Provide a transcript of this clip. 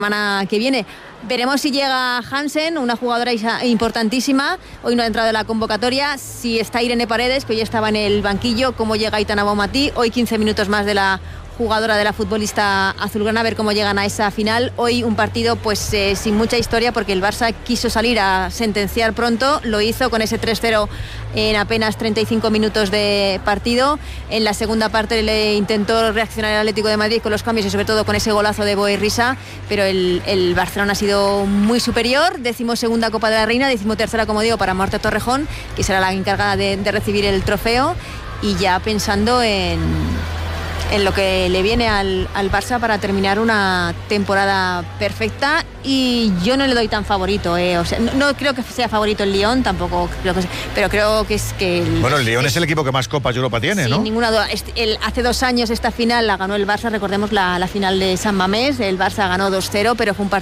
semana que viene. Veremos si llega Hansen, una jugadora importantísima. Hoy no ha entrado en la convocatoria. Si está Irene Paredes, que hoy estaba en el banquillo. Cómo llega Aitana Bonmatí. Hoy 15 minutos más de la jugadora, de la futbolista azulgrana, a ver cómo llegan a esa final. Hoy un partido pues sin mucha historia, porque el Barça quiso salir a sentenciar pronto, lo hizo con ese 3-0 en apenas 35 minutos de partido. En la segunda parte le intentó reaccionar el Atlético de Madrid con los cambios y sobre todo con ese golazo de Boe Risa, pero el Barcelona ha sido muy superior. 12ª Copa de la Reina, 13ª, como digo, para Marta Torrejón, que será la encargada de recibir el trofeo, y ya pensando en lo que le viene al Barça para terminar una temporada perfecta. Y yo no le doy tan favorito, o sea, no creo que sea favorito el Lyon, tampoco creo que sea, pero creo que es que el Lyon es el equipo que más Copas de Europa tiene, ¿no? Sin ninguna duda. Hace 2 años esta final la ganó el Barça, recordemos la final de San Mamés. El Barça ganó 2-0, pero fue un partido